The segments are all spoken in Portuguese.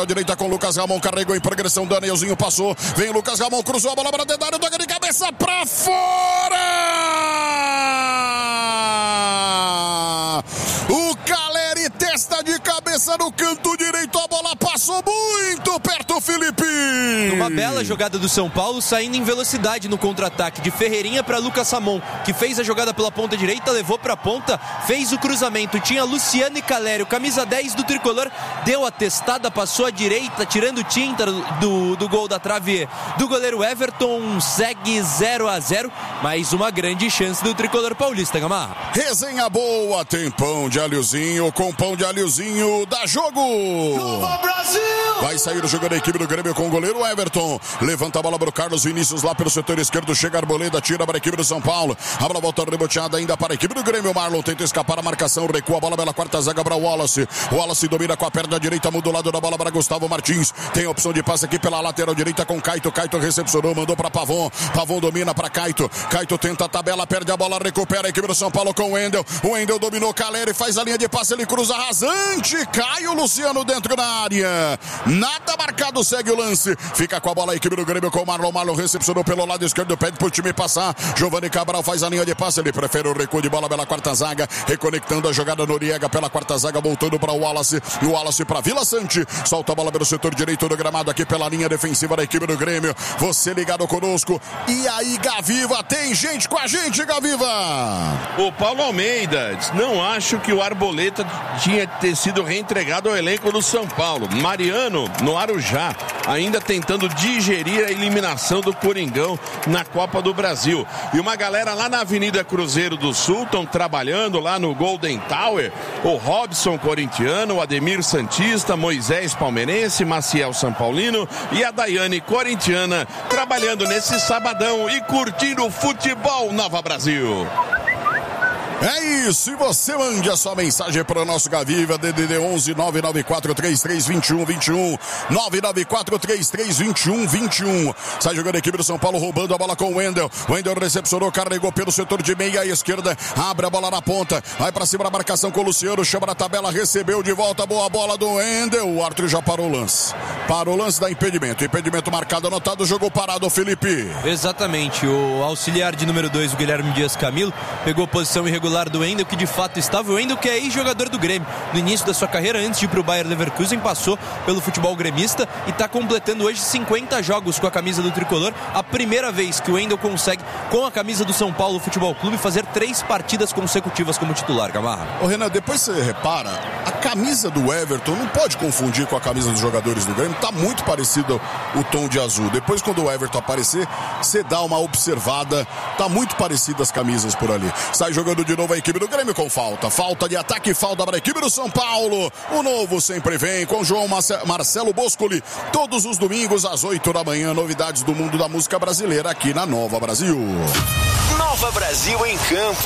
lateral direita com Lucas Ramon, carregou em progressão, Danielzinho passou, vem Lucas Ramon, cruzou a bola para dentro da área, toca de cabeça pra fora! O Caleri testa de cabeça no canto direito, a bola passou muito perto, Felipe! Uma bela jogada do São Paulo, saindo em velocidade no contra-ataque de Ferreirinha para Lucas Ramon, que fez a jogada pela ponta direita, levou para a ponta, fez o cruzamento, tinha Luciano e Calério, camisa 10 do Tricolor, deu a testada, passou à direita, tirando tinta do gol da trave do goleiro Everton, segue 0-0, mais uma grande chance do Tricolor paulista, Gamarra. Resenha boa, tem pão de alhozinho, com pão de alhozinho, dá jogo! Nova Brasil! Vai sair o jogo da equipe do Grêmio com o goleiro Everton, levanta a bola para o Carlos Vinícius lá pelo setor esquerdo, chega a Arboleda, tira para a equipe do São Paulo, a bola volta reboteada ainda para a equipe do Grêmio, Marlon tenta escapar a marcação, recua a bola pela quarta zaga para o Wallace domina com a perna direita, muda o lado da bola para Gustavo Martins, tem a opção de passe aqui pela lateral direita com Caito recepcionou, mandou para Pavon domina para Caito tenta a tabela, perde a bola, recupera a equipe do São Paulo com o Wendel dominou, Caleri faz a linha de passe, ele cruza rasante, cai o Luciano dentro da área, nada marcado, segue o lance, fica com a bola a equipe do Grêmio com o Marlon recepcionou pelo lado esquerdo, pede pro time passar, Giovanni Cabral faz a linha de passe, ele prefere o recuo de bola pela quarta zaga, reconectando a jogada Noriega pela quarta zaga, voltando para o Wallace para Vila Sante, solta a bola pelo setor direito do gramado aqui pela linha defensiva da equipe do Grêmio, você ligado conosco, e aí Gaviva, tem gente com a gente, Gaviva! O Paulo Almeida, não acho que o Arboleta tinha ter sido reentregado ao elenco do São Paulo, Mariano no Arujá, ainda tentando digerir a eliminação do Coringão na Copa do Brasil, e uma galera lá na Avenida Cruzeiro do Sul estão trabalhando lá no Golden Tower, o Robson corintiano, o Ademir Santista, Moisés palmeirense, Maciel São Paulino e a Daiane corintiana trabalhando nesse sabadão e curtindo o futebol Nova Brasil. É isso, e você mande a sua mensagem para o nosso Gaviva, DDD 11 994332121, 994332121. Sai jogando a equipe do São Paulo, roubando a bola com o Wendel recepcionou, carregou pelo setor de meia à esquerda, abre a bola na ponta, vai para cima da marcação com o Luciano, chama na tabela, recebeu de volta, boa bola do Wendel, o árbitro já parou o lance da impedimento marcado, anotado, jogo parado, Felipe. Exatamente, o auxiliar de número 2, o Guilherme Dias Camilo, pegou posição irregular do Wendel, que de fato estava, o Wendel que é ex-jogador do Grêmio, no início da sua carreira, antes de ir para o Bayer Leverkusen, passou pelo futebol gremista e está completando hoje 50 jogos com a camisa do Tricolor, a primeira vez que o Wendel consegue, com a camisa do São Paulo Futebol Clube, fazer 3 partidas consecutivas como titular, Gamarra. Ô Renan, depois você repara, a camisa do Everton não pode confundir com a camisa dos jogadores do Grêmio, tá muito parecido o tom de azul, depois quando o Everton aparecer, você dá uma observada, tá muito parecido as camisas por ali, sai jogando de novo a equipe do Grêmio com falta de ataque, falta para a equipe do São Paulo, o novo sempre vem com João Marcelo Boscoli, todos os domingos às 8 da manhã, novidades do mundo da música brasileira aqui na Nova Brasil. Nova Brasil em campo.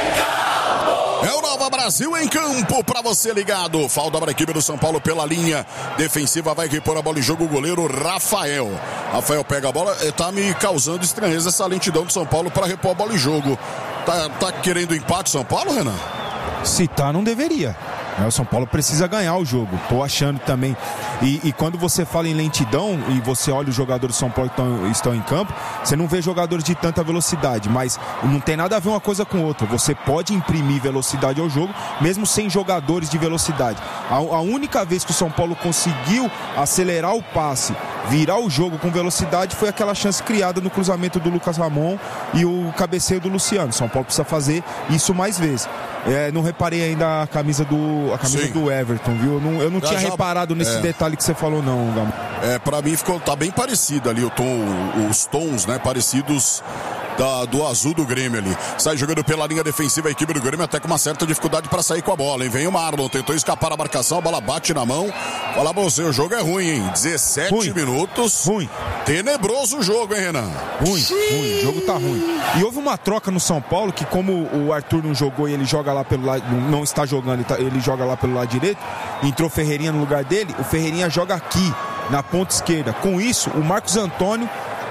É o Nova Brasil em campo para você ligado. Falta para a equipe do São Paulo pela linha defensiva, vai repor a bola em jogo o goleiro Rafael pega a bola, tá me causando estranheza essa lentidão do São Paulo para repor a bola em jogo. Tá querendo empate São Paulo, Renan? Se tá, não deveria. O São Paulo precisa ganhar o jogo, tô achando também. E quando você fala em lentidão e você olha os jogadores do São Paulo que estão em campo, você não vê jogadores de tanta velocidade, mas não tem nada a ver uma coisa com outra. Você pode imprimir velocidade ao jogo, mesmo sem jogadores de velocidade. A única vez que o São Paulo conseguiu acelerar o passe, virar o jogo com velocidade, foi aquela chance criada no cruzamento do Lucas Ramon e o cabeceio do Luciano. O São Paulo precisa fazer isso mais vezes. Não reparei ainda a camisa do Everton, viu? Eu não tinha reparado nesse detalhe que você falou, não, Gama. Pra mim tá bem parecido ali os tons, né? Parecidos do azul do Grêmio ali. Sai jogando pela linha defensiva a equipe do Grêmio, até com uma certa dificuldade para sair com a bola, hein? Vem o Marlon, tentou escapar a marcação, a bola bate na mão. Fala pra você, o jogo é ruim, hein? 17 minutos. Ruim. Tenebroso o jogo, hein, Renan? Ruim. O jogo tá ruim. E houve uma troca no São Paulo, que como o Arthur não jogou e ele joga lá pelo lado, não está jogando, ele joga lá pelo lado direito, entrou o Ferreirinha no lugar dele, o Ferreirinha joga aqui, na ponta esquerda. Com isso, o Marcos Antônio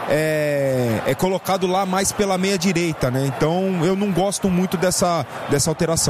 é colocado lá mais pela meia direita, né? Então eu não gosto muito dessa alteração.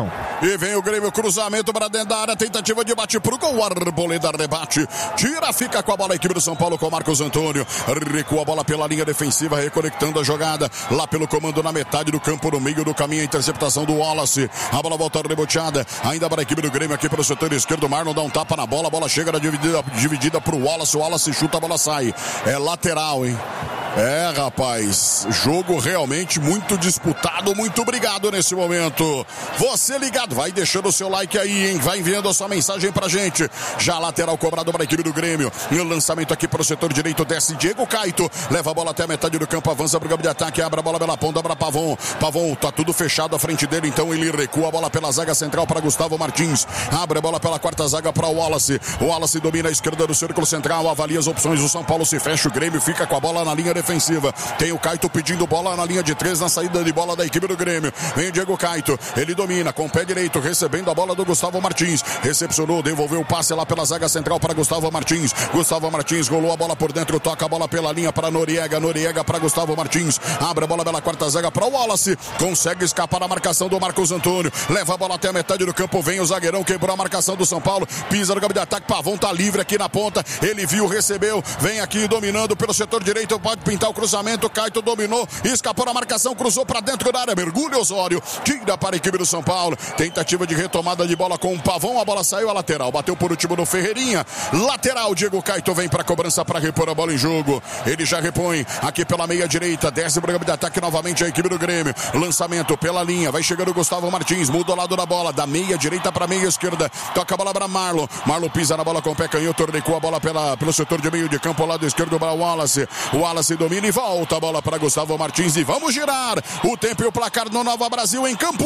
E vem o Grêmio, cruzamento para dentro da área, tentativa de bate pro gol, Arboleda rebate, tira, fica com a bola a equipe do São Paulo com Marcos Antônio, recua a bola pela linha defensiva, reconectando a jogada, lá pelo comando na metade do campo, no meio do caminho, a interceptação do Wallace, a bola volta reboteada, ainda para a equipe do Grêmio aqui pelo setor esquerdo, Marlon dá um tapa na bola, a bola chega na dividida pro Wallace, o Wallace chuta, a bola sai, é lateral, hein? É, rapaz, jogo realmente muito disputado, muito obrigado nesse momento. Você ligado, vai deixando o seu like aí, hein? Vai enviando a sua mensagem pra gente. Já lateral cobrado para a equipe do Grêmio. E o lançamento aqui para o setor direito, desce Diego Caito. Leva a bola até a metade do campo, avança pro campo de ataque, abre a bola pela ponta para Pavon. Pavon, tá tudo fechado à frente dele, então ele recua a bola pela zaga central para Gustavo Martins. Abre a bola pela quarta zaga para o Wallace. O Wallace domina a esquerda do círculo central, avalia as opções. O São Paulo se fecha, o Grêmio fica com a bola na linha defensiva. Tem o Caito pedindo bola na linha de 3 na saída de bola da equipe do Grêmio. Vem o Diego Caito, ele domina com o pé direito, recebendo a bola do Gustavo Martins. Recepcionou, devolveu o passe lá pela zaga central para Gustavo Martins. Gustavo Martins rolou a bola por dentro, toca a bola pela linha para Noriega. Noriega para Gustavo Martins. Abre a bola pela quarta zaga para o Wallace. Consegue escapar da marcação do Marcos Antônio. Leva a bola até a metade do campo. Vem o zagueirão, quebrou a marcação do São Paulo. Pisa no campo de ataque. Pavon tá livre aqui na ponta. Ele viu, recebeu. Vem aqui dominando pelo setor direito. Pode pintar o cruzamento. Caito dominou. Escapou da marcação. Cruzou para dentro da área. Mergulha Osório. Tira para a equipe do São Paulo. Tentativa de retomada de bola com o Pavon. A bola saiu à lateral. Bateu por último no Ferreirinha. Lateral. Diego Caito vem para a cobrança para repor a bola em jogo. Ele já repõe aqui pela meia direita. Desce o programa de ataque novamente a equipe do Grêmio. Lançamento pela linha. Vai chegando o Gustavo Martins. Muda o lado da bola. Da meia direita para meia esquerda. Toca a bola para Marlon. Marlon pisa na bola com o pé canhoto. Recua a bola pelo setor de meio de campo. Ao lado esquerdo para o Wallace. O Wallace domina e volta a bola para Gustavo Martins. E vamos girar o tempo e o placar no Nova Brasil em campo.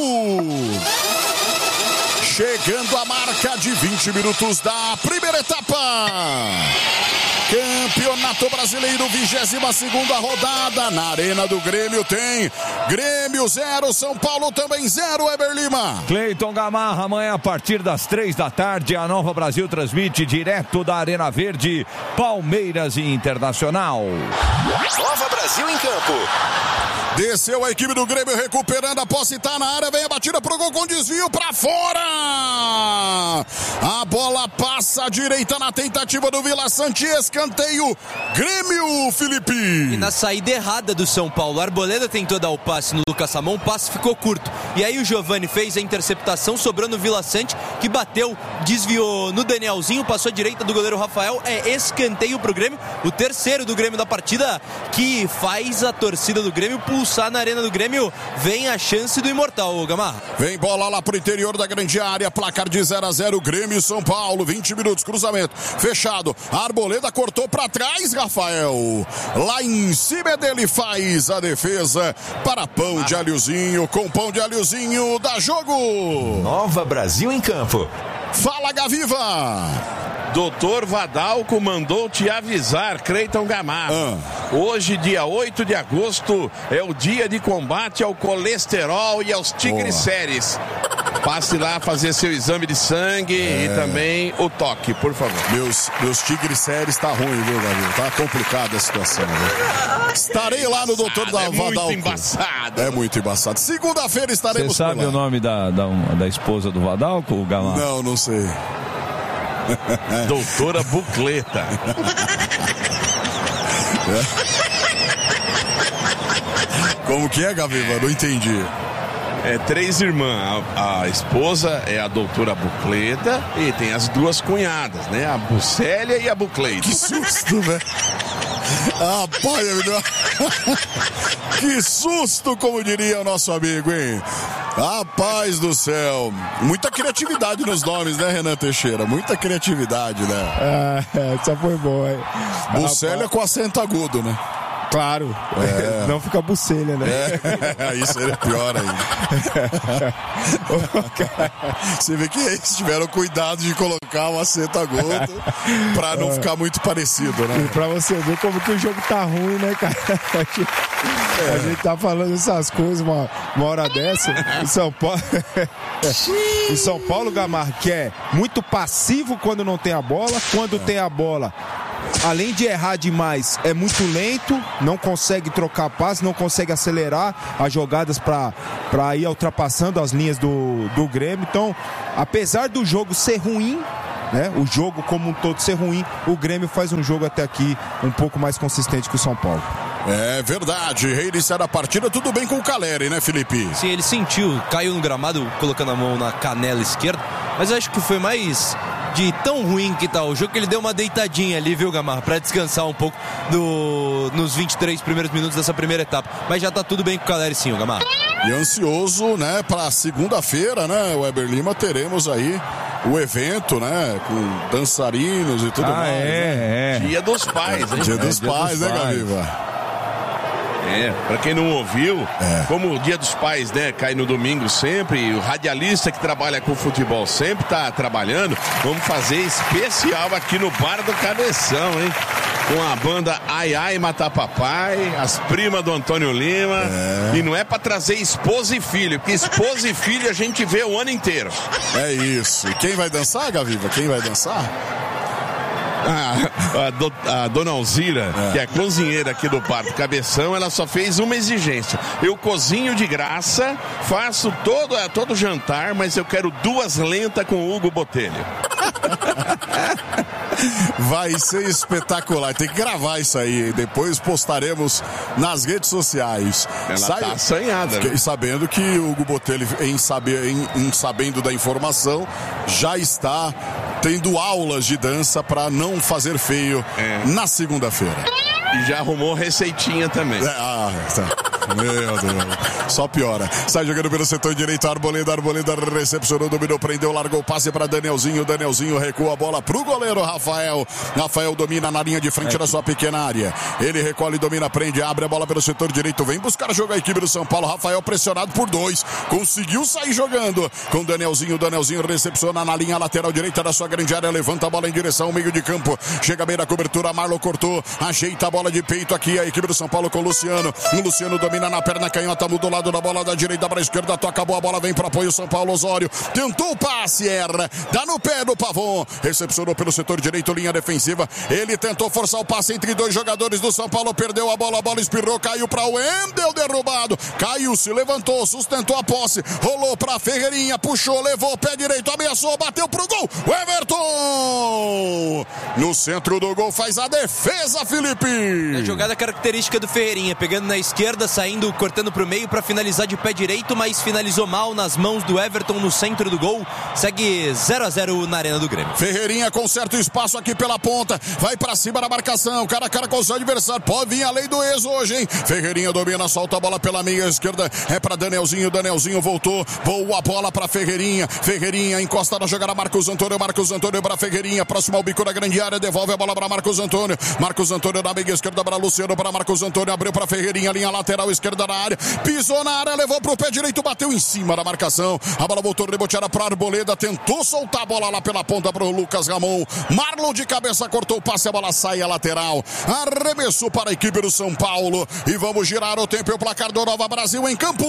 Chegando a marca de 20 minutos da primeira etapa. Campeonato Brasileiro, 22ª rodada. Na Arena do Grêmio tem Grêmio 0, São Paulo também 0, Eber Lima. Cleiton Gamarra, amanhã a partir das 3 da tarde, a Nova Brasil transmite direto da Arena Verde, Palmeiras e Internacional. Nova Brasil em campo. Desceu a equipe do Grêmio recuperando a posse, tá na área, vem a batida pro gol com desvio pra fora. A bola passa à direita na tentativa do Vila Sante, escanteio Grêmio, Felipe. E na saída errada do São Paulo, a Arboleda tentou dar o passe no Lucas Samon, o passe ficou curto. E aí o Giovani fez a interceptação, sobrou no Vila Sante, que bateu, desviou no Danielzinho, passou à direita do goleiro Rafael, é escanteio pro Grêmio, o terceiro do Grêmio da partida, que faz a torcida do Grêmio pulsar na Arena do Grêmio. Vem a chance do Imortal, Gamarra. Vem bola lá pro interior da grande área, placar de 0-0, Grêmio e São Paulo, 20 minutos, cruzamento, fechado, a Arboleda cortou pra trás, Rafael, lá em cima dele faz a defesa para pão de alhozinho, com pão de alhozinho, dá jogo. Nova Brasil em campo. Fala, Gaviva. Doutor Vadalco mandou te avisar, Cleiton Gamarra. Hoje, dia 8 de agosto, é o dia de combate ao colesterol e aos triglicérides. Passe lá fazer seu exame de sangue e também o toque, por favor. Meus triglicérides tá ruim, viu, Gabriel? Tá complicada a situação, viu? Estarei lá no doutor da Vadalco. É muito embaçado. É muito embaçado. Segunda-feira estaremos por lá. Você sabe o nome da esposa do Vadalco, Gamarra? Não sei. Doutora Bucleta. Como que é, Gaviva? Não entendi. É 3 irmãs. A esposa é a doutora Bucleta e tem as 2 cunhadas, né? A Bucélia e a Bucleita. Que susto, né? Que susto, como diria o nosso amigo, hein? Rapaz do céu. Muita criatividade nos nomes, né, Renan Teixeira? Muita criatividade, né? Essa foi boa, hein? Bucélia com acento agudo, né? Claro, não fica bucelha, né? Isso seria pior ainda. Você vê que eles tiveram cuidado de colocar um acento agudo pra não ficar muito parecido, né? E pra você ver como que o jogo tá ruim, né, cara? A gente tá falando essas coisas uma hora dessa. Em São Paulo, Gamarra, que é muito passivo quando não tem a bola, quando tem a bola além de errar demais, é muito lento, não consegue trocar passe, não consegue acelerar as jogadas para ir ultrapassando as linhas do Grêmio. Então, apesar do jogo ser ruim, né, o jogo como um todo ser ruim, o Grêmio faz um jogo até aqui um pouco mais consistente que o São Paulo. É verdade, reiniciar a partida, tudo bem com o Caleri, né, Felipe? Sim, ele sentiu, caiu no gramado colocando a mão na canela esquerda, mas acho que foi mais de tão ruim que tá o jogo que ele deu uma deitadinha ali, viu, Gamarra, pra descansar um pouco nos 23 primeiros minutos dessa primeira etapa, mas já tá tudo bem com o Caleri sim, o Gamarra. E ansioso, né, pra segunda-feira, né, Weber Lima, teremos aí o evento, né, com dançarinos e tudo mais. É. Dia dos Pais, hein? Dia dos Pais, né, Gaviva? Pra quem não ouviu, como o Dia dos Pais, né, cai no domingo sempre, e o radialista que trabalha com futebol sempre tá trabalhando, vamos fazer especial aqui no Bar do Cabeção, hein? Com a banda Ai Ai Matar Papai, as primas do Antônio Lima, e não é pra trazer esposa e filho, porque esposa e filho a gente vê o ano inteiro. É isso. E quem vai dançar, Gaviva? Quem vai dançar? A dona Alzira, que é cozinheira aqui do Parque Cabeção, ela só fez uma exigência: eu cozinho de graça, faço todo jantar, mas eu quero 2 lentas com o Hugo Botelho. Vai ser espetacular, tem que gravar isso aí, depois postaremos nas redes sociais. Ela tá assanhada, né? Sabendo que o Hugo Botelho, em sabendo da informação, já está tendo aulas de dança para não fazer feio na segunda-feira. E já arrumou receitinha também. Meu Deus, só piora. Sai jogando pelo setor direito, Arboleda recepcionou, dominou, prendeu, largou o passe para Danielzinho recua a bola pro goleiro Rafael domina na linha de frente da sua pequena área, ele recolhe, domina, prende, abre a bola pelo setor direito, vem buscar jogo a equipe do São Paulo, Rafael pressionado por 2, conseguiu sair jogando com Danielzinho recepciona na linha lateral direita da sua grande área, levanta a bola em direção ao meio de campo, chega bem na cobertura, Marlon cortou, ajeita a bola de peito aqui, a equipe do São Paulo com o Luciano domina na perna canhota, muda do lado da bola da direita para a esquerda, toca a boa bola, vem para apoio São Paulo, Osório tentou o passe, erra, dá no pé do Pavon, recepcionou pelo setor direito, linha defensiva, ele tentou forçar o passe entre 2 jogadores do São Paulo, perdeu a bola espirrou, caiu para o Wendel, derrubado, caiu, se levantou, sustentou a posse, rolou para Ferreirinha, puxou, levou, pé direito, ameaçou, bateu pro gol, o Everton no centro do gol, faz a defesa, Felipe. A jogada característica do Ferreirinha, pegando na esquerda, saindo, cortando pro meio para finalizar de pé direito, mas finalizou mal nas mãos do Everton no centro do gol. Segue 0-0 na Arena do Grêmio. Ferreirinha com certo espaço aqui pela ponta, vai pra cima da marcação, cara a cara com o seu adversário, pode vir a lei do ex hoje, hein? Ferreirinha domina, solta a bola pela meia esquerda, é pra Danielzinho voltou, boa bola pra Ferreirinha encosta na jogada, Marcos Antônio pra Ferreirinha, próximo ao bico da grande área, devolve a bola pra Marcos Antônio na meia esquerda para Luciano, para Marcos Antônio, abriu pra Ferreirinha, linha lateral esquerda na área, pisou na área, levou pro pé direito, bateu em cima da marcação, a bola voltou reboteada pra Arboleda, tentou soltar a bola lá pela ponta pro Lucas Ramon, Marlon de cabeça cortou o passe, a bola sai a lateral, arremessou para a equipe do São Paulo, e vamos girar o tempo e o placar do Nova Brasil em campo.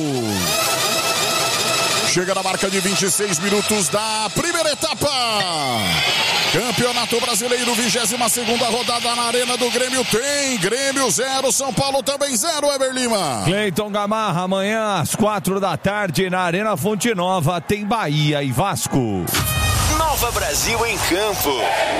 Chega na marca de 26 minutos da primeira etapa. Campeonato Brasileiro, 22ª rodada na Arena do Grêmio. Tem Grêmio 0, São Paulo também 0, Weber Lima. Cleiton Gamarra, amanhã às 4 da tarde na Arena Fonte Nova tem Bahia e Vasco. Nova Brasil em campo.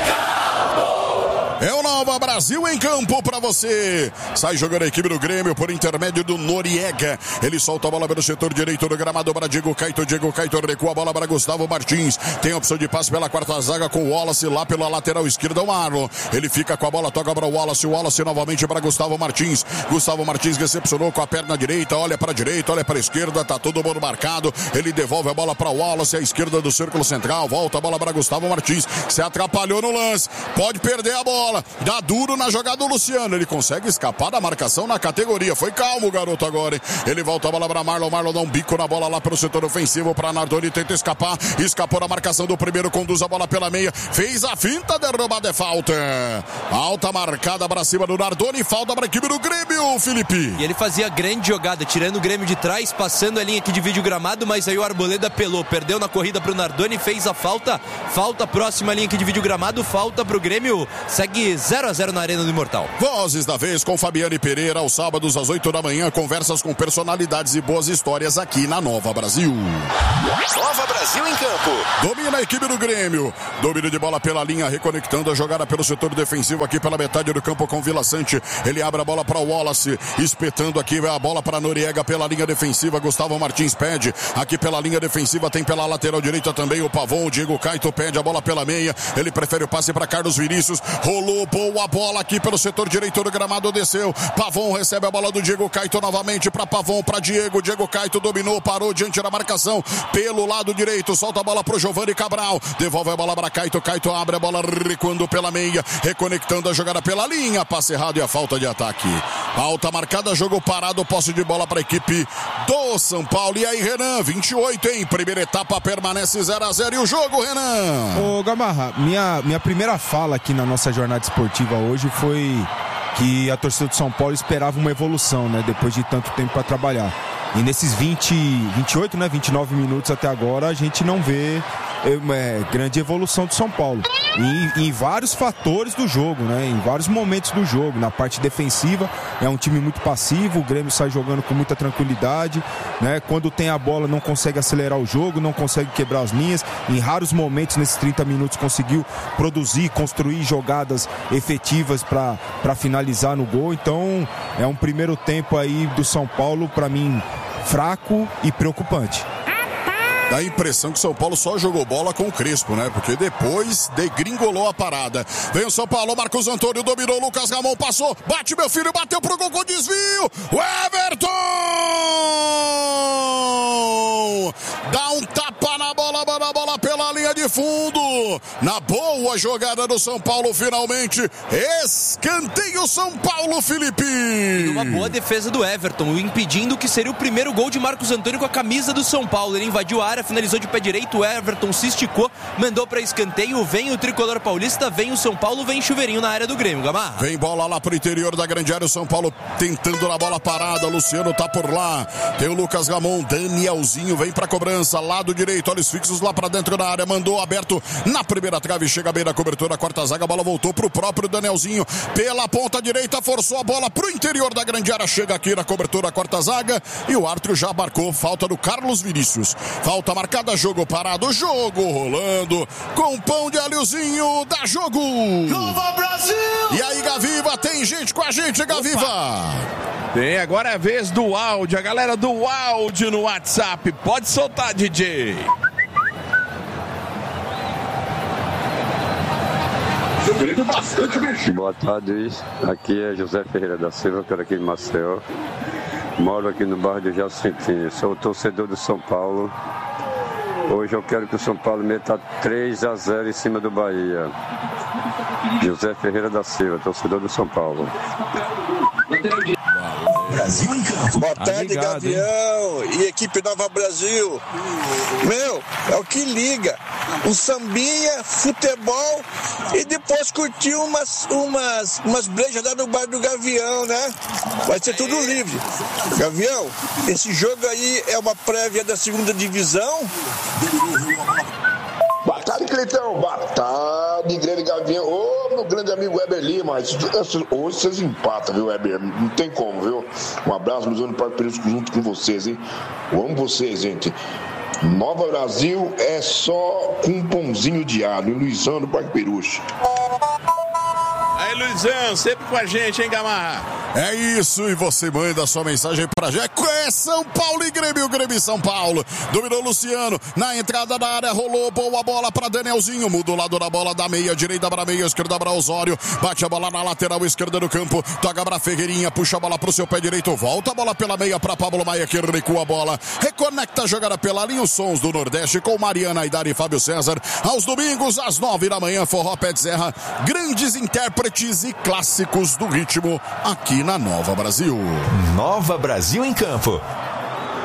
É o Nova Brasil em campo pra você. Sai jogando a equipe do Grêmio por intermédio do Noriega. Ele solta a bola pelo setor direito do gramado para Diego Caito recua a bola para Gustavo Martins. Tem a opção de passe pela quarta zaga com o Wallace lá pela lateral esquerda, o Marlon. Ele fica com a bola, toca para o Wallace novamente para Gustavo Martins. Gustavo Martins recepcionou com a perna direita, olha para a direita, olha para a esquerda, tá todo mundo marcado. Ele devolve a bola para o Wallace, à esquerda do círculo central, volta a bola para Gustavo Martins. Se atrapalhou no lance, pode perder a bola. Dá duro na jogada do Luciano. Ele consegue escapar da marcação na categoria. Foi calmo o garoto agora, hein? Ele volta a bola para Marlon. Marlon dá um bico na bola lá pelo setor ofensivo para Nardoni. Tenta escapar. Escapou da marcação do primeiro. Conduz a bola pela meia. Fez a finta. Derrubada é falta. Alta marcada para cima do Nardoni. Falta para a equipe do Grêmio, Felipe. E ele fazia grande jogada, tirando o Grêmio de trás, passando a linha que divide o gramado, mas aí o Arboleda pelou. Perdeu na corrida para o Nardoni. Fez a falta. Falta próxima à linha que divide o gramado. Falta para o Grêmio. Segue segue 0-0 na Arena do Imortal. Vozes da vez com Fabiane Pereira, aos sábados às 8 da manhã, conversas com personalidades e boas histórias aqui na Nova Brasil. Nova Brasil em campo. Domina a equipe do Grêmio. Domínio de bola pela linha, reconectando a jogada pelo setor defensivo aqui pela metade do campo com Vila Sante. Ele abre a bola para o Wallace, espetando aqui a bola para Noriega pela linha defensiva. Gustavo Martins pede aqui pela linha defensiva, tem pela lateral direita também o Pavon. O Diego Caito pede a bola pela meia. Ele prefere o passe para Carlos Vinícius. Rolou boa bola aqui pelo setor direito do gramado, desceu. Pavon recebe a bola do Diego Caito novamente para Pavon, para Diego. Diego Caito dominou, parou diante da marcação pelo lado direito. Solta a bola para o Giovani Cabral. Devolve a bola para Caito. Caito abre a bola recuando pela meia, reconectando a jogada pela linha. Passe errado e a falta de ataque. Falta marcada, jogo parado, posse de bola para a equipe do São Paulo. E aí, Renan, 28, hein? Primeira etapa permanece 0-0 e o jogo, Renan. Ô, Gamarra, minha primeira fala aqui na nossa jornada esportiva hoje foi que a torcida do São Paulo esperava uma evolução, né? Depois de tanto tempo para trabalhar. E nesses 28, né? 29 minutos até agora, a gente não vê grande evolução do São Paulo. E em vários fatores do jogo, né? Em vários momentos do jogo. Na parte defensiva, é um time muito passivo, o Grêmio sai jogando com muita tranquilidade, né? Quando tem a bola, não consegue acelerar o jogo, não consegue quebrar as linhas. Em raros momentos, nesses 30 minutos, conseguiu produzir, construir jogadas efetivas para finalizar no gol. Então, é um primeiro tempo aí do São Paulo, para mim, fraco e preocupante. Dá a impressão que o São Paulo só jogou bola com o Crespo, né? Porque depois degringolou a parada. Vem o São Paulo, Marcos Antônio dominou, Lucas Ramon passou, bate meu filho, bateu pro gol com desvio. O Everton! Dá um tapa na bola pela linha de fundo. Na boa jogada do São Paulo, finalmente. Escanteio São Paulo, Felipe. E uma boa defesa do Everton, impedindo que seria o primeiro gol de Marcos Antônio com a camisa do São Paulo. Ele invadiu a área, finalizou de pé direito, o Everton se esticou, mandou para escanteio, vem o tricolor paulista, vem o São Paulo, vem chuveirinho na área do Grêmio, Gamarra. Vem bola lá pro interior da grande área, o São Paulo tentando na bola parada, Luciano tá por lá, tem o Lucas Ramon, Danielzinho vem pra cobrança, lado direito, olhos fixos lá pra dentro da área, mandou aberto na primeira trave, chega bem na cobertura, quarta zaga, a bola voltou pro próprio Danielzinho, pela ponta direita, forçou a bola pro interior da grande área, chega aqui na cobertura, quarta zaga, e o árbitro já marcou, falta do Carlos Vinícius, falta marcada, jogo parado, jogo rolando, com pão de alhozinho, dá jogo! Nova Brasil! E aí, Gaviva, tem gente com a gente, Gaviva! Tem, agora é a vez do áudio, a galera do áudio no WhatsApp, pode soltar, DJ! Boa tarde, aqui é José Ferreira da Silva, que era aqui de Maceió. Moro aqui no bairro de Jacintinho, sou torcedor do São Paulo. Hoje eu quero que o São Paulo meta 3-0 em cima do Bahia. José Ferreira da Silva, torcedor do São Paulo. Boa tarde, Gavião e equipe Nova Brasil. Meu, é o que liga. Um sambinha, futebol e depois curtir umas brejas lá no bar do Gavião, né? Vai ser tudo livre. Gavião, esse jogo aí é uma prévia da segunda divisão? Boa tarde, Cleitão. Boa tarde, grande Gavião. Ô, meu grande amigo Weber Lima. Hoje vocês empatam, viu, Weber? Não tem como, viu? Um abraço, Luizão do Parque Perisco, junto com vocês, hein? Eu amo vocês, gente. Nova Brasil é só com um pãozinho de alho. E Luizão do Parque Perucho. Aí, Luizão, sempre com a gente, hein, Gamarra? É isso, e você manda sua mensagem pra gente. É São Paulo e Grêmio, Grêmio e São Paulo. Dominou Luciano, na entrada da área, rolou boa bola pra Danielzinho. Muda o lado da bola da meia direita pra meia esquerda pra Osório. Bate a bola na lateral esquerda do campo. Toca pra Ferreirinha, puxa a bola pro seu pé direito. Volta a bola pela meia pra Pablo Maia, que recua a bola. Reconecta a jogada pela linha. Os sons do Nordeste com Mariana Aidar e Fábio César. Aos domingos, às 9 da manhã, Forró Pé de Serra. Grandes intérpretes e clássicos do ritmo aqui na Nova Brasil. Nova Brasil em campo.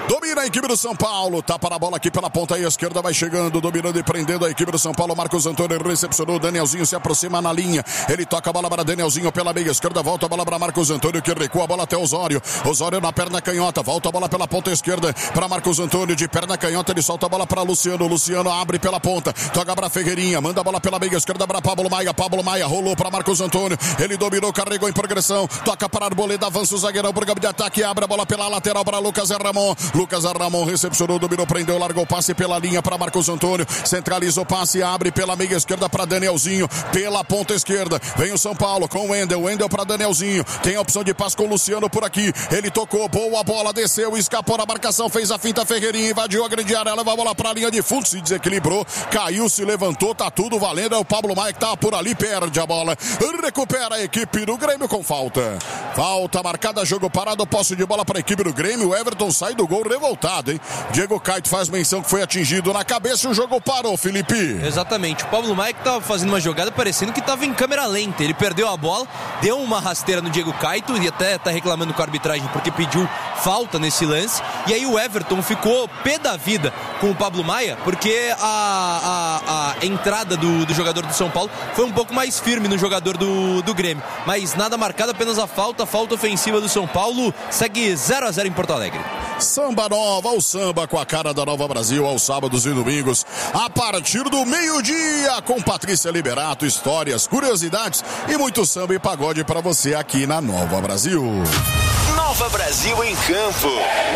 Domina a equipe do São Paulo. Tapa na bola aqui pela ponta esquerda. Vai chegando, dominando e prendendo a equipe do São Paulo. Marcos Antônio recepcionou. Danielzinho se aproxima na linha. Ele toca a bola para Danielzinho pela meia esquerda. Volta a bola para Marcos Antônio, que recua a bola até Osório. Osório na perna canhota. Volta a bola pela ponta esquerda para Marcos Antônio. De perna canhota, ele solta a bola para Luciano. Luciano abre pela ponta. Toca para Ferreirinha. Manda a bola pela meia esquerda para Pablo Maia. Pablo Maia rolou para Marcos Antônio. Ele dominou, carregou em progressão. Toca para Arboleda. Avança o zagueirão por campo de ataque. Abre a bola pela lateral para Lucas Ramon. Lucas Ramon recepcionou, dominou, prendeu, largou o passe pela linha para Marcos Antônio. Centraliza o passe, abre pela meia esquerda para Danielzinho. Pela ponta esquerda. Vem o São Paulo com o Wendel. Wendel para Danielzinho. Tem a opção de passe com o Luciano por aqui. Ele tocou, boa bola, desceu, escapou na marcação, fez a finta. Ferreirinha invadiu a grande área, leva a bola para a linha de fundo, se desequilibrou, caiu, se levantou, tá tudo valendo. É o Pablo Maia que tá por ali, perde a bola. Recupera a equipe do Grêmio com falta. Falta marcada, jogo parado, posse de bola para a equipe do Grêmio. O Everton sai do gol revoltado, hein? Diego Caito faz menção que foi atingido na cabeça e o jogo parou, Felipe. Exatamente. O Pablo Maia que tava fazendo uma jogada parecendo que tava em câmera lenta. Ele perdeu a bola, deu uma rasteira no Diego Caito e até tá reclamando com a arbitragem porque pediu falta nesse lance. E aí o Everton ficou pé da vida com o Pablo Maia porque a entrada do jogador do São Paulo foi um pouco mais firme no jogador do Grêmio. Mas nada marcado, apenas a falta ofensiva do São Paulo. Segue 0-0 em Porto Alegre. Samba Nova, o samba com a cara da Nova Brasil aos sábados e domingos, a partir do meio-dia, com Patrícia Liberato, histórias, curiosidades e muito samba e pagode para você aqui na Nova Brasil. Nova Brasil em campo.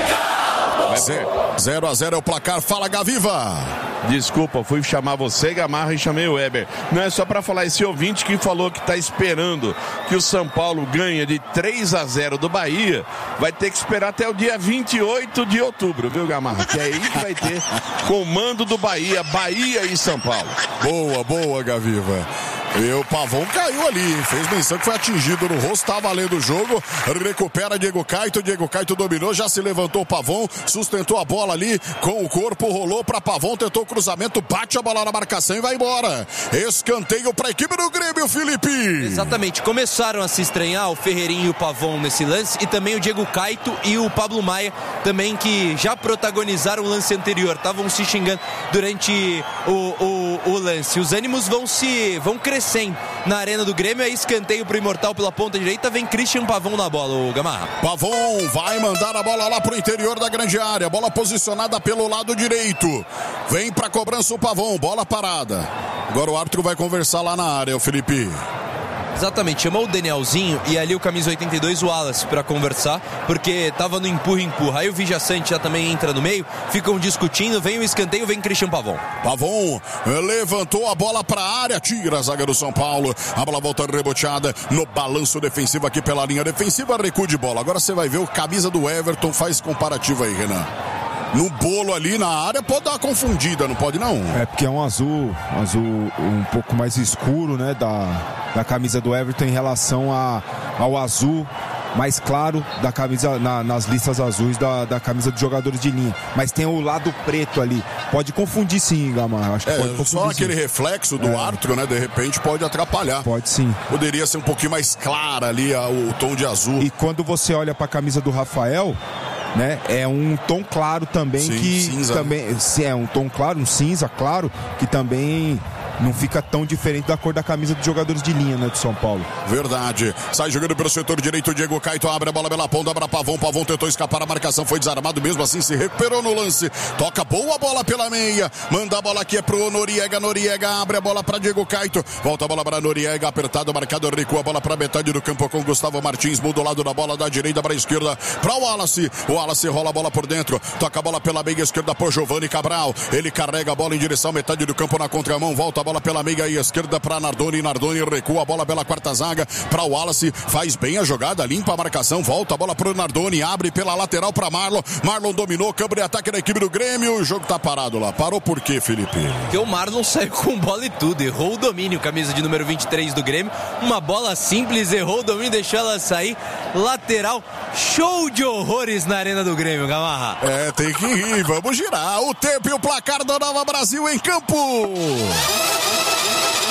0-0 é o placar. Fala, Gaviva. Desculpa, fui chamar você, Gamarra, e chamei o Weber. Não é só para falar, esse ouvinte que falou que tá esperando que o São Paulo ganhe de 3-0 do Bahia, vai ter que esperar até o dia 28 de outubro, viu, Gamarra? Que é aí que vai ter comando do Bahia e São Paulo. Boa, Gaviva. E o Pavão caiu ali, fez menção que foi atingido no rosto, tá valendo o jogo, recupera Diego Caito dominou, já se levantou o Pavão, sustentou a bola ali com o corpo, rolou pra Pavão, tentou o cruzamento, bate a bola na marcação e vai embora. Escanteio pra equipe do Grêmio, Felipe. Exatamente, começaram a se estranhar o Ferreirinha e o Pavão nesse lance e também o Diego Caito e o Pablo Maia também, que já protagonizaram o lance anterior, estavam se xingando durante o lance. Os ânimos vão crescendo na arena do Grêmio. É escanteio pro Imortal pela ponta direita. Vem Christian Pavão na bola, o Gamarra. Pavão vai mandar a bola lá pro interior da grande área. Bola posicionada pelo lado direito. Vem pra cobrança o Pavão. Bola parada. Agora o árbitro vai conversar lá na área, o Felipe. Exatamente, chamou o Danielzinho e ali o camisa 82, o Wallace, para conversar, porque tava no empurra. Aí o Vijaçante já também entra no meio, ficam discutindo, vem o escanteio, vem Christian Pavão. Pavão levantou a bola para a área, tira a zaga do São Paulo, a bola volta reboteada no balanço defensivo aqui pela linha defensiva, recuo de bola. Agora você vai ver o camisa do Everton, faz comparativo aí, Renan. No bolo ali na área, pode dar uma confundida, não pode não? É porque é um azul um pouco mais escuro, né, da camisa do Everton em relação ao azul mais claro da camisa, nas listas azuis da camisa dos jogadores de linha. Mas tem o lado preto ali. Pode confundir sim, Gamarra. Acho que pode confundir, só aquele sim. Reflexo do árbitro, né? De repente pode atrapalhar. Pode sim. Poderia ser um pouquinho mais clara ali o tom de azul. E quando você olha para a camisa do Rafael, né, é um tom claro também. Sim, que cinza. Também é um tom claro, um cinza claro, que também não fica tão diferente da cor da camisa dos jogadores de linha, né, do São Paulo. Verdade. Sai jogando pelo setor direito, o Diego Caito abre a bola pela ponta para Pavão. Pavão tentou escapar, a marcação foi desarmado, mesmo assim se recuperou no lance. Toca boa bola pela meia. Manda a bola aqui é pro Noriega. Noriega abre a bola para Diego Caito. Volta a bola para Noriega, apertado, marcado, recua a bola para metade do campo com Gustavo Martins. Muda o lado da bola da direita para a esquerda para o Wallace. O Wallace rola a bola por dentro. Toca a bola pela meia esquerda por Giovanni Cabral. Ele carrega a bola em direção à metade do campo na contramão. Volta a bola pela meia esquerda para Nardoni. Nardoni recua a bola pela quarta zaga para o Wallace. Faz bem a jogada, limpa a marcação. Volta a bola para o Nardoni. Abre pela lateral para Marlon. Marlon dominou, câmbio de ataque da equipe do Grêmio. O jogo tá parado lá. Parou por quê, Felipe? Porque o Marlon saiu com bola e tudo. Errou o domínio, camisa de número 23 do Grêmio. Uma bola simples, errou o domínio, deixou ela sair. Lateral, show de horrores na arena do Grêmio, Gamarra. É, tem que ir. Vamos girar. O tempo e o placar da Nova Brasil em campo.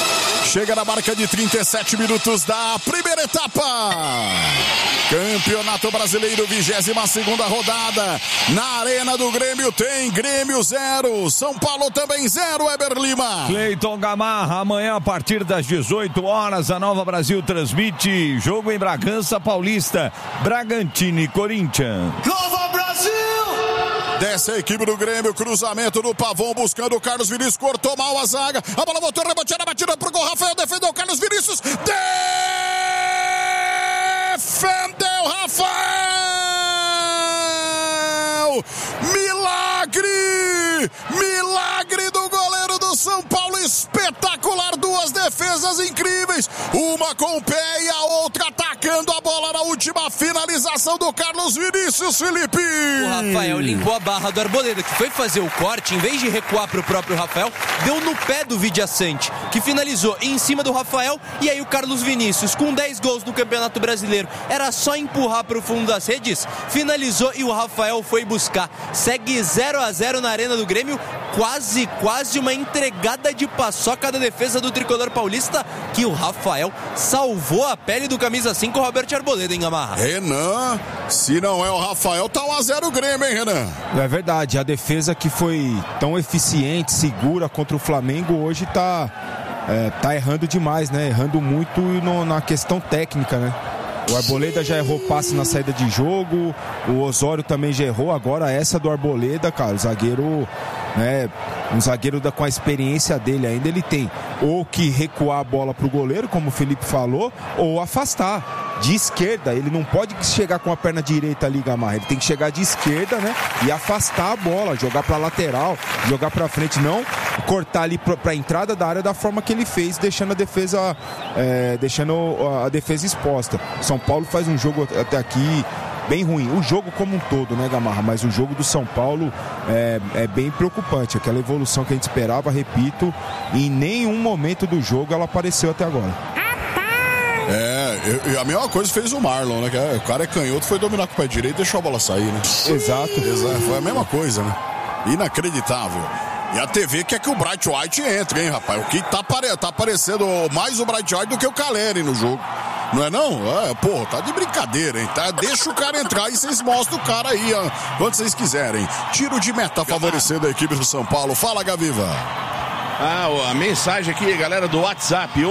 Chega na marca de 37 minutos da primeira etapa. Campeonato Brasileiro, 22ª rodada. Na Arena do Grêmio tem Grêmio 0, São Paulo também 0, Weber Lima. Cleiton Gamarra, amanhã a partir das 18 horas, a Nova Brasil transmite jogo em Bragança Paulista, Bragantino e Corinthians. Nova Brasil! Desce a equipe do Grêmio, cruzamento do Pavão buscando o Carlos Vinícius, cortou mal a zaga, a bola voltou, reboteada, batida pro gol, Rafael defendeu o Carlos Vinícius, defendeu Rafael! Milagre do goleiro do São Paulo, espetacular, duas defesas incríveis, uma com o pé e a outra atacando a bola na última finalização do Carlos Vinícius, Felipe. O Rafael limpou a barra do Arboleda, que foi fazer o corte, em vez de recuar para o próprio Rafael, deu no pé do Vidiaçante, que finalizou em cima do Rafael, e aí o Carlos Vinícius, com 10 gols no Campeonato Brasileiro, era só empurrar para o fundo das redes, finalizou e o Rafael foi buscar. Segue 0-0 na Arena do Grêmio, quase uma entregada de paçoca da defesa do tricolor paulista, que o Rafael salvou a pele do camisa 5, Roberto Arboleda, hein, Gamarra? Renan, se não é o Rafael, tá 1-0 o Grêmio, hein, Renan? É verdade, a defesa que foi tão eficiente, segura contra o Flamengo, hoje tá errando demais, né? Errando muito na questão técnica, né? O Arboleda já errou passe na saída de jogo, o Osório também já errou, agora essa do Arboleda, cara, o zagueiro, né, um zagueiro com a experiência dele ainda, ele tem ou que recuar a bola pro goleiro, como o Felipe falou, ou afastar de esquerda. Ele não pode chegar com a perna direita ali, Gamarra, ele tem que chegar de esquerda, né, e afastar a bola, jogar pra lateral, jogar pra frente, não cortar ali pra entrada da área da forma que ele fez, deixando a defesa exposta. São Paulo faz um jogo até aqui bem ruim, o jogo como um todo, né, Gamarra, mas o jogo do São Paulo é bem preocupante, aquela evolução que a gente esperava, repito, em nenhum momento do jogo ela apareceu até agora. E a mesma coisa fez o Marlon, né, que o cara é canhoto, foi dominar com o pé direito e deixou a bola sair, né? Exato, foi a mesma coisa, né? Inacreditável. E a TV quer que o Bright White entre, hein, rapaz? O que tá aparecendo mais o Bright White do que o Caleri no jogo. Não é não? Tá de brincadeira, hein? Deixa o cara entrar e vocês mostram o cara aí, quando vocês quiserem. Tiro de meta favorecendo a equipe do São Paulo. Fala, Gaviva. A mensagem aqui, galera, do WhatsApp,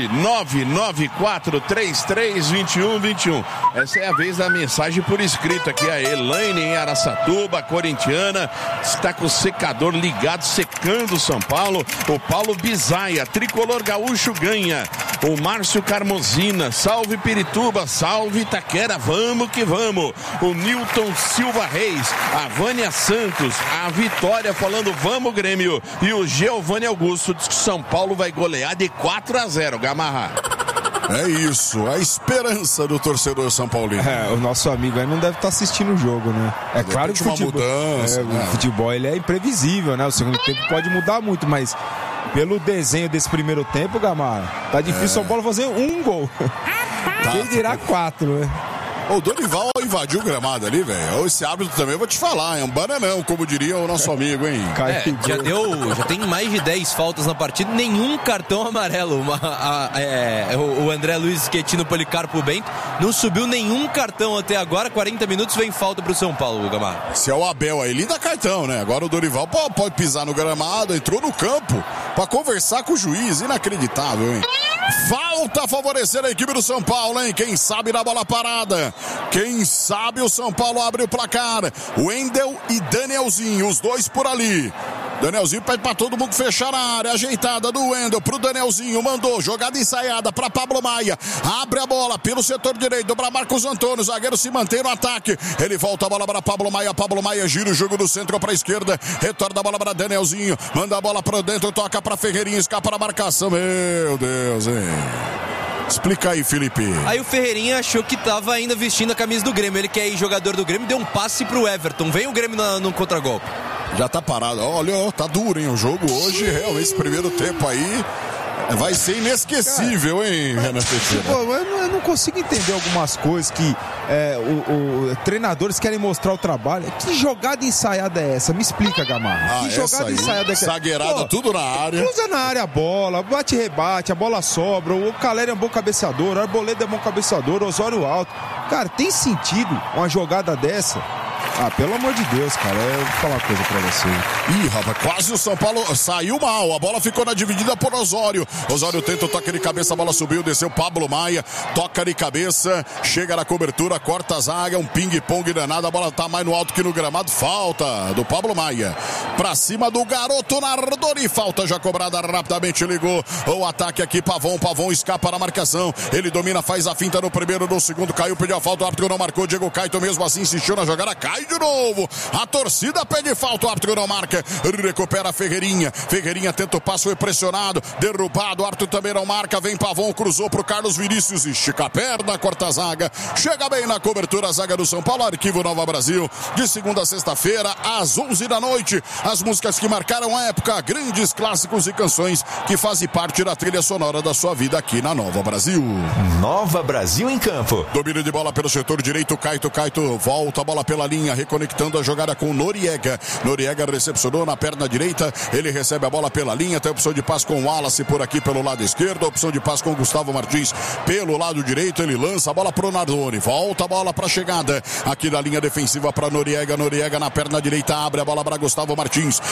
11-994-33-21-21. Essa é a vez da mensagem por escrito aqui. A Elaine em Araçatuba, corintiana, está com o secador ligado, secando o São Paulo. O Paulo Bizaia, tricolor gaúcho ganha. O Márcio Carmozina, salve Pirituba, salve Itaquera, vamos que vamos. O Newton Silva Reis, a Vânia Santos, a Vitória falando vamos Grêmio. E o Giovanni Augusto diz que São Paulo vai golear de 4-0, Gamarra. É isso, a esperança do torcedor São Paulino. O nosso amigo aí não deve estar assistindo o jogo, né? É claro que o futebol ele é imprevisível, né? O segundo tempo pode mudar muito, mas pelo desenho desse primeiro tempo, Gamarra, tá difícil São Paulo fazer um gol. Quem dirá 4, né? O Dorival invadiu o gramado ali, velho. Esse árbitro também, eu vou te falar, é um bananão, como diria o nosso amigo, hein? Já tem mais de 10 faltas na partida, nenhum cartão amarelo. O André Luiz Schettino Policarpo Bento não subiu nenhum cartão até agora, 40 minutos vem falta pro São Paulo, Gamarra. Se é o Abel aí, ele dá cartão, né? Agora o Dorival pode pisar no gramado, entrou no campo pra conversar com o juiz, inacreditável, hein? Falta a favorecer a equipe do São Paulo, hein? Quem sabe na bola parada. Quem sabe o São Paulo abre o placar. Wendel e Danielzinho, os dois por ali. Danielzinho pede pra todo mundo fechar a área. Ajeitada do Wendel pro Danielzinho. Mandou, jogada ensaiada pra Pablo Maia. Abre a bola pelo setor direito pra Marcos Antônio. O zagueiro se mantém no ataque. Ele volta a bola para Pablo Maia. Pablo Maia gira o jogo do centro pra esquerda. Retorna a bola para Danielzinho. Manda a bola pra dentro. Toca pra Ferreirinha. Escapa na marcação. Meu Deus, hein? Explica aí, Felipe. Aí o Ferreirinha achou que tava ainda vestindo a camisa do Grêmio. Ele que é jogador do Grêmio, deu um passe pro Everton. Vem o Grêmio no contragolpe. Já tá parado. Olha, tá duro, hein? O jogo hoje, realmente, esse primeiro tempo aí Vai ser inesquecível, hein, Renan Teixeira? Eu não consigo entender algumas coisas que treinadores querem mostrar o trabalho. Que jogada ensaiada é essa? Me explica, Gamarra. Que jogada ensaiada é essa? Zagueirada, tudo na área. Cruza na área a bola, bate e rebate, a bola sobra. O Caleri é um bom cabeceador, o Arboleda é bom cabeceador, o Osório alto. Cara, tem sentido uma jogada dessa? Pelo amor de Deus, cara, eu vou falar uma coisa pra você. Ih, rapaz, quase o São Paulo saiu mal. A bola ficou na dividida por Osório. Osório tenta o toque de cabeça, a bola subiu, desceu Pablo Maia, toca de cabeça, chega na cobertura, corta a zaga, um ping-pong danado, a bola tá mais no alto que no gramado. Falta do Pablo Maia. Pra cima do garoto Nardoni, falta já cobrada, rapidamente ligou o ataque aqui, Pavon escapa na marcação. Ele domina, faz a finta no primeiro, no segundo, caiu, pediu a falta, o árbitro não marcou, Diego Caito mesmo assim insistiu na jogada, cai de novo, a torcida pede falta, o árbitro não marca, recupera Ferreirinha tenta o passo, foi pressionado, derrubado, o árbitro também não marca, vem Pavon, cruzou pro Carlos Vinícius, estica a perna, corta a zaga, chega bem na cobertura a zaga do São Paulo, Arquivo Nova Brasil, de segunda a sexta-feira, às 11 da noite, as músicas que marcaram a época, grandes clássicos e canções que fazem parte da trilha sonora da sua vida aqui na Nova Brasil. Nova Brasil em campo. Domínio de bola pelo setor direito, Caito volta a bola pela linha, reconectando a jogada com Noriega recepcionou na perna direita, ele recebe a bola pela linha, tem a opção de passe com o Wallace por aqui pelo lado esquerdo, a opção de passe com o Gustavo Martins pelo lado direito, ele lança a bola pro Nardoni, volta a bola pra chegada aqui da linha defensiva para Noriega na perna direita, abre a bola para Gustavo Martins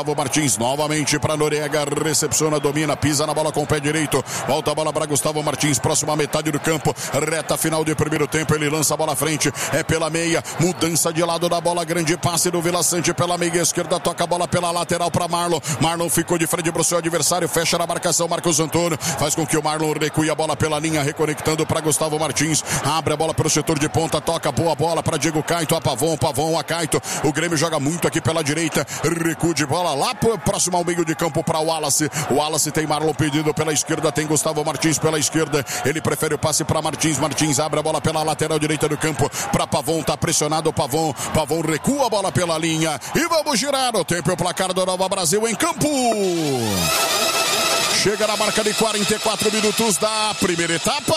novamente para Noriega, recepciona, domina, pisa na bola com o pé direito, volta a bola para Gustavo Martins, próxima metade do campo, reta final de primeiro tempo, ele lança a bola à frente, é pela meia, mudança de lado da bola, grande passe do Vila Sante pela meia esquerda, toca a bola pela lateral para Marlon ficou de frente pro seu adversário, fecha na marcação, Marcos Antônio, faz com que o Marlon recue a bola pela linha, reconectando para Gustavo Martins, abre a bola pelo setor de ponta, toca boa bola para Diego Caito, a Pavon a Caito, o Grêmio joga muito aqui pela direita, recuo de bola lá próximo ao meio de campo para o Wallace tem Marlon pedindo pela esquerda, tem Gustavo Martins pela esquerda, ele prefere o passe para Martins abre a bola pela lateral direita do campo para Pavon, tá pressionado o Pavon recua a bola pela linha e vamos girar o tempo e o placar do Nova Brasil em campo. Chega na marca de 44 minutos da primeira etapa.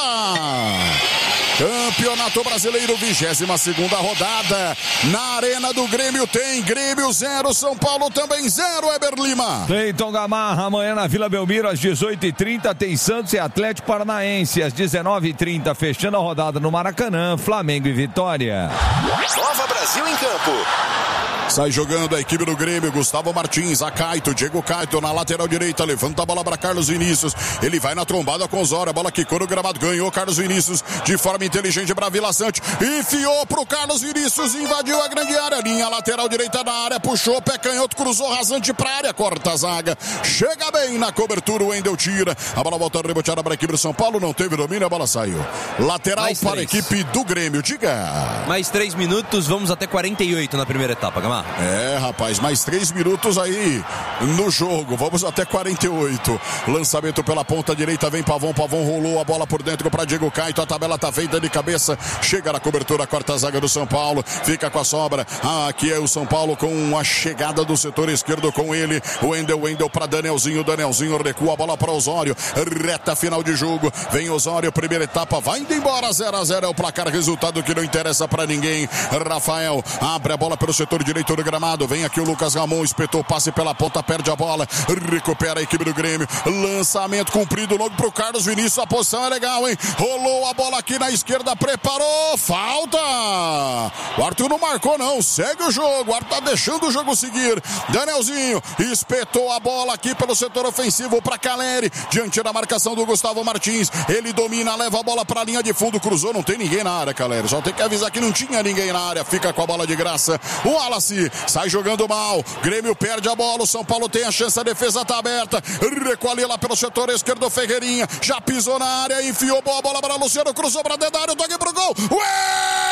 Campeonato Brasileiro, 22ª rodada. Na Arena do Grêmio tem Grêmio 0, São Paulo também 0, Eber Lima. Cleiton Gamarra, amanhã na Vila Belmiro às 18h30 tem Santos e Atlético Paranaense. Às 19h30, fechando a rodada no Maracanã, Flamengo e Vitória. Nova Brasil em campo. Sai jogando a equipe do Grêmio, Gustavo Martins, a Caito, Diego Caito na lateral direita, levanta a bola para Carlos Vinícius, ele vai na trombada com Osório, a bola quicou no gramado, ganhou Carlos Vinícius de forma inteligente para Vila Sante, enfiou pro Carlos Vinícius, invadiu a grande área, linha lateral direita na área, puxou, pé canhoto, cruzou rasante pra área, corta a zaga, chega bem na cobertura, o Wendel tira, a bola volta reboteada para a equipe do São Paulo, não teve domínio, a bola saiu. Lateral para a equipe do Grêmio, diga. Mais 3 minutos, vamos até 48 na primeira etapa, Gamarra. Rapaz, mais 3 minutos aí no jogo, vamos até 48. Lançamento pela ponta direita, vem Pavon rolou a bola por dentro para Diego Caito, a tabela tá feita de cabeça, chega na cobertura, corta a zaga do São Paulo, fica com a sobra, aqui é o São Paulo com a chegada do setor esquerdo com ele, o Wendel para Danielzinho recua a bola para Osório, reta final de jogo, vem Osório, primeira etapa, vai indo embora, 0-0 é o placar, resultado que não interessa para ninguém. Rafael abre a bola pelo setor direito do gramado, vem aqui o Lucas Ramon, espetou o passe pela ponta, perde a bola, recupera a equipe do Grêmio, lançamento cumprido logo pro Carlos Vinícius, a posição é legal, hein? Rolou a bola aqui na esquerda, preparou, falta! O Arthur não marcou não, segue o jogo, o Arthur tá deixando o jogo seguir, Danielzinho espetou a bola aqui pelo setor ofensivo para Caleri, diante da marcação do Gustavo Martins, ele domina, leva a bola pra linha de fundo, cruzou, não tem ninguém na área, Caleri, só tem que avisar que não tinha ninguém na área, fica com a bola de graça, o Wallace sai jogando mal, Grêmio perde a bola, o São Paulo tem a chance, a defesa tá aberta, recua ali lá pelo setor esquerdo, Ferreirinha, já pisou na área, enfiou boa bola para Luciano, cruzou para dentro da área, toque pro gol, ué!